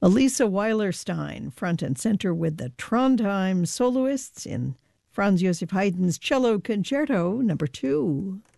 Elisa Weilerstein, front and center with the Trondheim Soloists in Franz Josef Haydn's Cello Concerto No. 2.